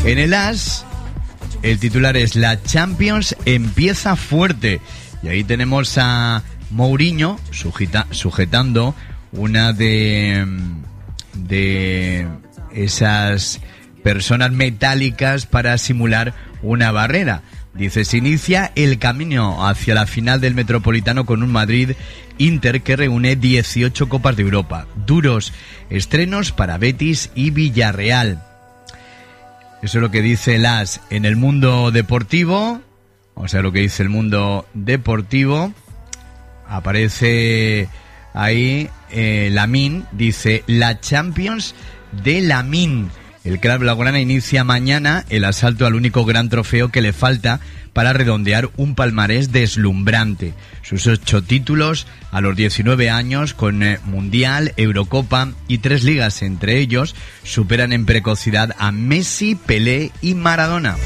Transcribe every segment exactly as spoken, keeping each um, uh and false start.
En el As, el titular es La Champions empieza fuerte. Y ahí tenemos a Mourinho sujeta, sujetando una de, de esas personas metálicas para simular una barrera. Dice, se inicia el camino hacia la final del Metropolitano con un Madrid-Inter que reúne dieciocho Copas de Europa. Duros estrenos para Betis y Villarreal. Eso es lo que dice el As. En el mundo deportivo, o sea, lo que dice el mundo deportivo, aparece ahí eh, Lamine, dice, la Champions de Lamine. El club blaugrana inicia mañana el asalto al único gran trofeo que le falta para redondear un palmarés deslumbrante. Sus ocho títulos a los diecinueve años con eh, Mundial, Eurocopa y tres ligas entre ellos superan en precocidad a Messi, Pelé y Maradona.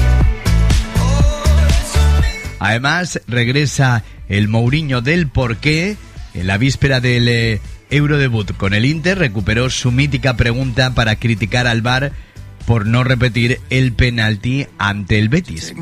Además, regresa el Mourinho del porqué. En la víspera del eh, Eurodebut con el Inter recuperó su mítica pregunta para criticar al V A R por no repetir el penalti ante el Betis.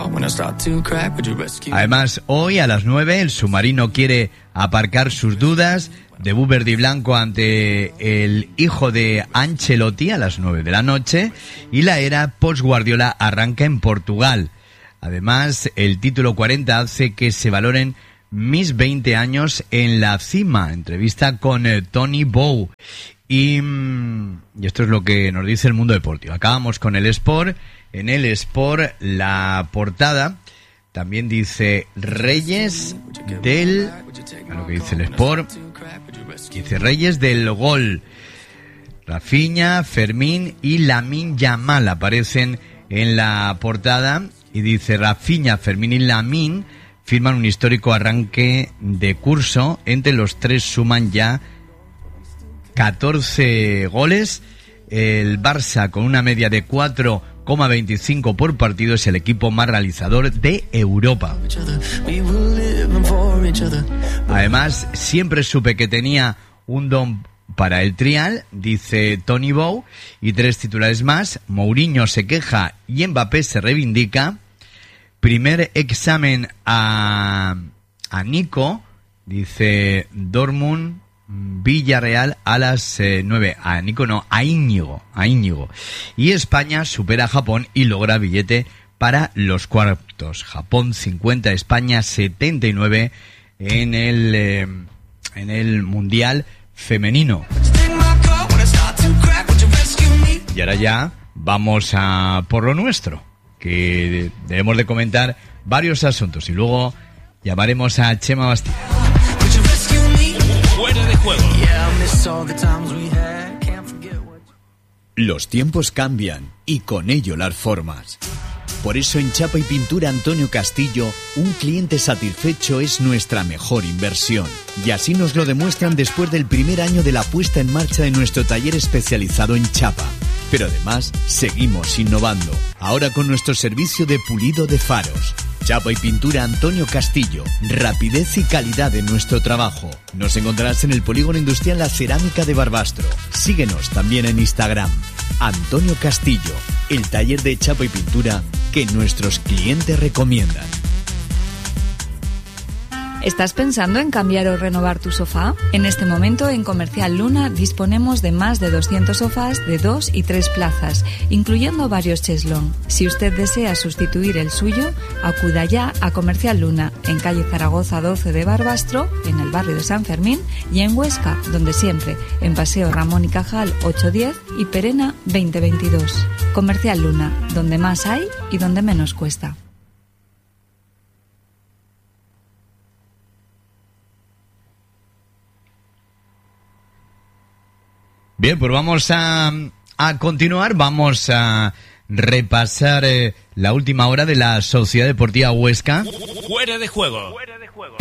Además, hoy a las nueve el submarino quiere aparcar sus dudas. Debut verde y blanco ante el hijo de Ancelotti a las nueve de la noche y la era post-Guardiola arranca en Portugal. Además, el título cuarenta hace que se valoren mis veinte años en la cima. Entrevista con eh, Tony Bow. Y, y esto es lo que nos dice el mundo deportivo. Acabamos con el Sport. En el Sport, la portada también dice Reyes del... A lo que dice el Sport. Dice Reyes del gol. Rafinha, Fermín y Lamine Yamal aparecen en la portada. Y dice Rafinha, Fermín y Lamine firman un histórico arranque de curso. Entre los tres suman ya catorce goles. El Barça, con una media de cuatro coma veinticinco por partido, es el equipo más realizador de Europa. Además, siempre supe que tenía un don para el trial, dice Tony Bow. Y tres titulares más. Mourinho se queja y Mbappé se reivindica. Primer examen a, a Nico, dice Dortmund, Villarreal a las eh, nueve. A Nico no, a Íñigo, a Íñigo. Y España supera a Japón y logra billete para los cuartos. Japón cincuenta, España setenta y nueve en el, eh, en el Mundial Femenino. Y ahora ya vamos a por lo nuestro, que debemos de comentar varios asuntos y luego llamaremos a Chema Bastida. Fuera de juego. Los tiempos cambian y con ello las formas. Por eso en Chapa y Pintura Antonio Castillo, un cliente satisfecho es nuestra mejor inversión. Y así nos lo demuestran después del primer año de la puesta en marcha de nuestro taller especializado en chapa. Pero además, seguimos innovando, ahora con nuestro servicio de pulido de faros. Chapa y Pintura Antonio Castillo, rapidez y calidad en nuestro trabajo. Nos encontrarás en el Polígono Industrial La Cerámica de Barbastro. Síguenos también en Instagram. Antonio Castillo, el taller de chapa y pintura que nuestros clientes recomiendan. ¿Estás pensando en cambiar o renovar tu sofá? En este momento en Comercial Luna disponemos de más de doscientos sofás de dos y tres plazas, incluyendo varios cheslón. Si usted desea sustituir el suyo, acuda ya a Comercial Luna, en calle Zaragoza doce de Barbastro, en el barrio de San Fermín, y en Huesca, donde siempre, en Paseo Ramón y Cajal ocho diez y Perena veinte veintidós. Comercial Luna, donde más hay y donde menos cuesta. Bien, pues vamos a, a continuar, vamos a repasar eh, la última hora de la Sociedad Deportiva Huesca. Fuera de juego. Fuera de juego.